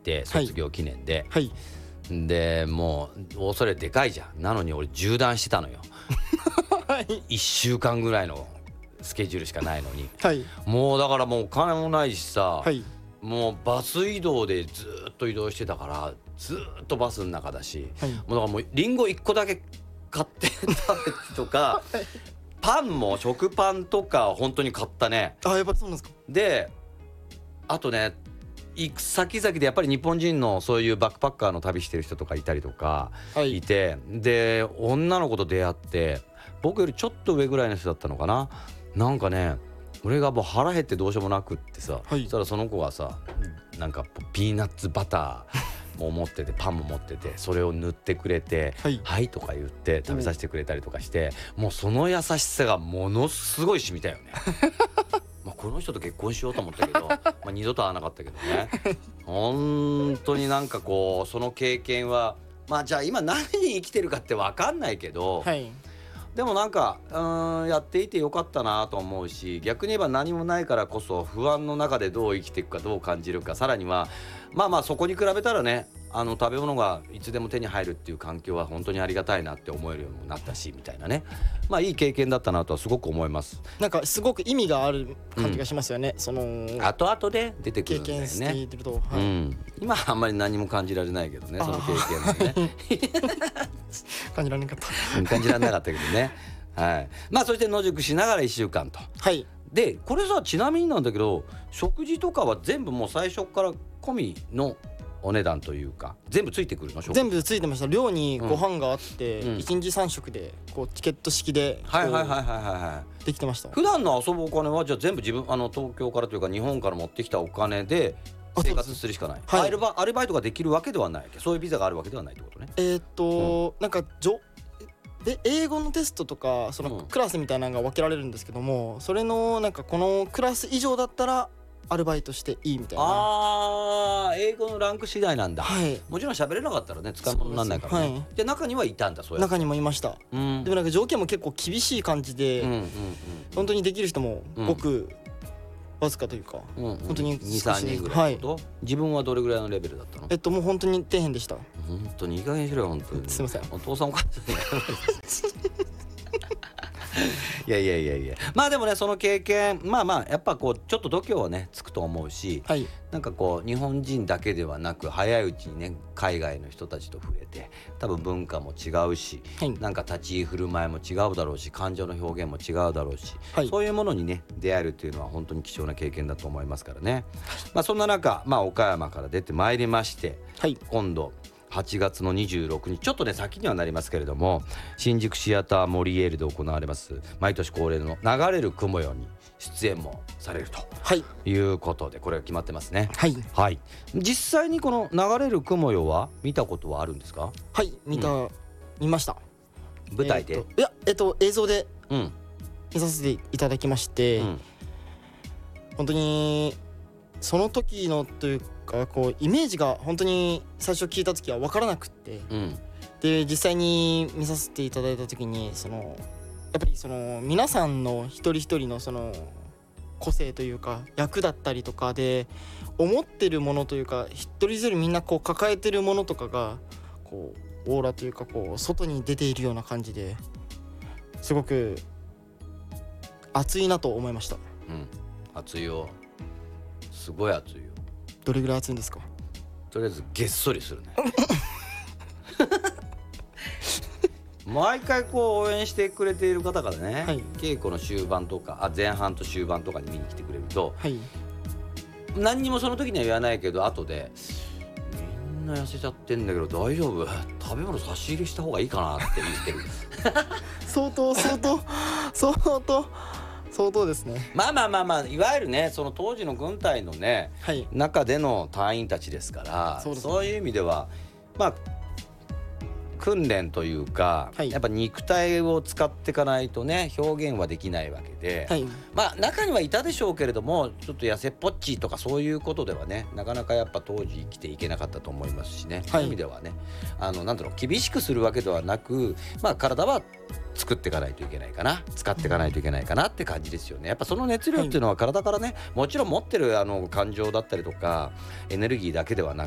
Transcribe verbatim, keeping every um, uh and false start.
て、卒業記念で、 はい、 でもうそれでかいじゃん。なのに俺縦断してたのよはい、 いっしゅうかんぐらいのスケジュールしかないのに、 はい、 もうだからもうお金もないしさ、 はい、 もうバス移動でずっと移動してたから、ずっとバスの中だし、 はい、 もうだからもうリンゴいっこだけ買って食べてとかパンも食パンとか本当に買ったね。 あ、やっぱりそうなんですか。 であとね、行く先々でやっぱり日本人のそういうバックパッカーの旅してる人とかいたりとかはいいて、で女の子と出会って、僕よりちょっと上ぐらいの人だったのかな。なんかね、俺がもう腹減ってどうしようもなくってさ、 はいそしたらその子がさ、なんかピーナッツバターも持っててパンも持ってて、それを塗ってくれて、 はいはいとか言って食べさせてくれたりとかして、もうその優しさがものすごい染みたよねまあこの人と結婚しようと思ったけど、まあ二度と会わなかったけどね本当になんかこうその経験は、まあじゃあ今何に生きてるかって分かんないけど、 はい、 でもなんかうーんやっていてよかったなと思うし、逆に言えば何もないからこそ不安の中でどう生きていくか、どう感じるか、さらにはまあまあそこに比べたらね、あの食べ物がいつでも手に入るっていう環境は本当にありがたいなって思えるようにもなったしみたいなね、まあいい経験だったなとはすごく思います。 なんかすごく意味がある感じがしますよね、その後々で出てくる経んだよ験してね。 いると、はい、 うん、今はあんまり何も感じられないけどね、その経験でね感じられなかったうん感じられなかったけどねはい、まあそして野宿しながらいっしゅうかんと。 はい、 でこれさ、ちなみになんだけど、食事とかは全部もう最初から込みのお値段というか、全部ついてくるの？食事全部ついてました。寮にご飯があって、 うんいちにちさん食でこうチケット式でこうはいはいはいはいはできてました。 い。普段の遊ぶお金はじゃあ全部自分、あの東京からというか日本から持ってきたお金で生活するしかない。 はいアルバ、アルバイトができるわけではない。そういうビザがあるわけではないってことね。 えーっと、なんかじょで英語のテストとかそのうんクラスみたいなのが分けられるんですけども、それのなんかこのクラス以上だったらアルバイトしていいみたいな。 あー、英語のランク次第なんだ。 はい、 もちろん喋れなかったらね使い物にならないからね。 そうですはいじゃあ中にはいたんだ、そうやって。 中にもいました。 うんでもなんか条件も結構厳しい感じで、 うんうんうん本当にできる人もうんごくわずかというか、 うんうん、 本当にに、さんにんぐらいのこと、自分はどれぐらいのレベルだったの？ えっともう本当に底辺でした。 本当にいい加減にしろよ本当に。 すいません。 お父さんお母さんにいやいやいやいや、まあでもねその経験、まあまあやっぱこうちょっと度胸はねつくと思うし、 はい、 なんかこう日本人だけではなく早いうちにね海外の人たちと触れて、多分文化も違うし、 はいなんか立ち居振る舞いも違うだろうし、感情の表現も違うだろうし、 はいそういうものにね出会えるというのは本当に貴重な経験だと思いますからね。まあそんな中、まあ岡山から出てまいりまして、 はい、 今度はちがつのにじゅうろくにち、ちょっとね先にはなりますけれども、新宿シアターモリエールで行われます毎年恒例の流れる雲よに出演もされるとはい、 いうことで、これが決まってますね。 はい、 はい、実際にこの流れる雲よは見たことはあるんですか？ はい見た、 う見ました。 舞台で、 えーっといやえっと映像でうん見させていただきまして、 うん本当にその時のというかこうイメージが本当に最初聞いた時は分からなくって、 うんで実際に見させていただいた時にそのやっぱりその皆さんの一人一人のその個性というか役だったりとかで思ってるものというか、一人一人みんなこう抱えてるものとかがこうオーラというかこう外に出ているような感じで、すごく熱いなと思いました。 うん、熱いよ、すごい熱いよ。 どれぐらい熱いんですか？ とりあえずげっそりするね毎回こう応援してくれている方からね、 はい稽古の終盤とかあ前半と終盤とかに見に来てくれると、 はい、 何にもその時には言わないけど後でみんな痩せちゃってんだけど大丈夫、食べ物差し入れした方がいいかなって言ってる相当相当相当相当ですね。 まあまあまあまあ、いわゆるねその当時の軍隊のねはい、 中での隊員たちですから、 そうですねそういう意味ではまあ訓練というか、 はいやっぱ肉体を使っていかないとね表現はできないわけで、 はい、 まあ中にはいたでしょうけれども、ちょっと痩せっぽっちとかそういうことではねなかなかやっぱ当時生きていけなかったと思いますしね、そういう意味ではねあのなんだろう厳しくするわけではなく、まあ体は作っていかないといけないかな、使っていかないといけないかなって感じですよね。やっぱその熱量っていうのは体からね、もちろん持ってるあの感情だったりとかエネルギーだけではな